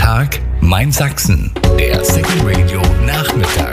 Tag, mein Sachsen. Der Second Radio Nachmittag.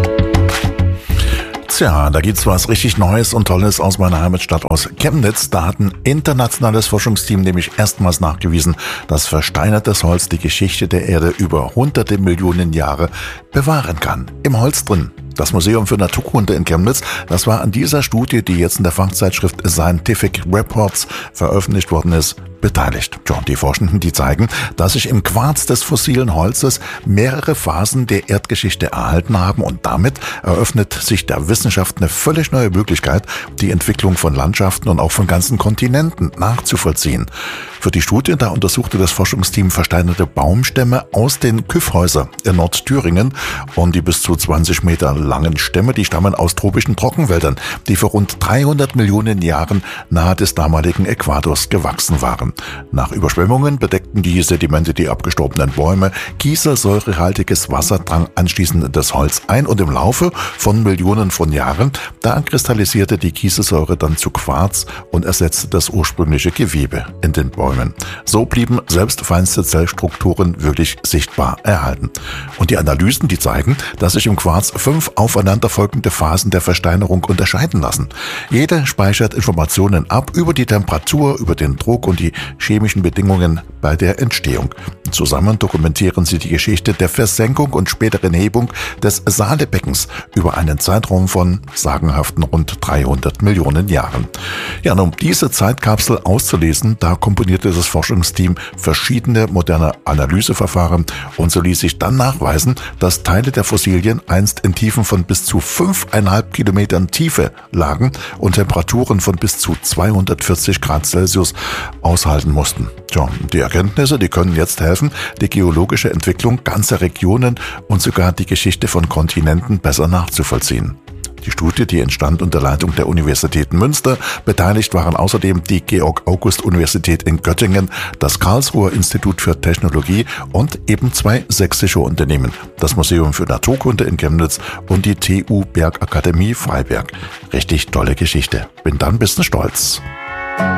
Tja, da gibt's was richtig Neues und Tolles aus meiner Heimatstadt, aus Chemnitz. Da hat ein internationales Forschungsteam nämlich erstmals nachgewiesen, dass versteinertes Holz die Geschichte der Erde über hunderte Millionen Jahre bewahren kann. Im Holz drin. Das Museum für Naturkunde in Chemnitz, das war an dieser Studie, die jetzt in der Fachzeitschrift Scientific Reports veröffentlicht worden ist, beteiligt. Ja, die Forschenden, die zeigen, dass sich im Quarz des fossilen Holzes mehrere Phasen der Erdgeschichte erhalten haben und damit eröffnet sich der Wissenschaft eine völlig neue Möglichkeit, die Entwicklung von Landschaften und auch von ganzen Kontinenten nachzuvollziehen. Für die Studie, da untersuchte das Forschungsteam versteinerte Baumstämme aus den Kyffhäuser in Nordthüringen und die bis zu 20 Meter langen Stämme, die stammen aus tropischen Trockenwäldern, die vor rund 300 Millionen Jahren nahe des damaligen Äquators gewachsen waren. Nach Überschwemmungen bedeckten die Sedimente die abgestorbenen Bäume, kieselsäurehaltiges Wasser drang anschließend in das Holz ein und im Laufe von Millionen von Jahren, da kristallisierte die Kieselsäure dann zu Quarz und ersetzte das ursprüngliche Gewebe in den Bäumen. So blieben selbst feinste Zellstrukturen wirklich sichtbar erhalten. Und die Analysen, die zeigen, dass sich im Quarz 5 aufeinanderfolgende Phasen der Versteinerung unterscheiden lassen. Jede speichert Informationen ab über die Temperatur, über den Druck und die chemischen Bedingungen bei der Entstehung. Zusammen dokumentieren sie die Geschichte der Versenkung und späteren Hebung des Saalebeckens über einen Zeitraum von sagenhaften rund 300 Millionen Jahren. Ja, und um diese Zeitkapsel auszulesen, da komponierte das Forschungsteam verschiedene moderne Analyseverfahren und so ließ sich dann nachweisen, dass Teile der Fossilien einst in Tiefen von bis zu 5,5 Kilometern Tiefe lagen und Temperaturen von bis zu 240 Grad Celsius aushalten mussten. Tja, die Erkenntnisse, die können jetzt helfen, die geologische Entwicklung ganzer Regionen und sogar die Geschichte von Kontinenten besser nachzuvollziehen. Die Studie, die entstand unter Leitung der Universität Münster. Beteiligt waren außerdem die Georg-August-Universität in Göttingen, das Karlsruher Institut für Technologie und eben 2 sächsische Unternehmen, das Museum für Naturkunde in Chemnitz und die TU Bergakademie Freiberg. Richtig tolle Geschichte. Bin dann ein bisschen stolz.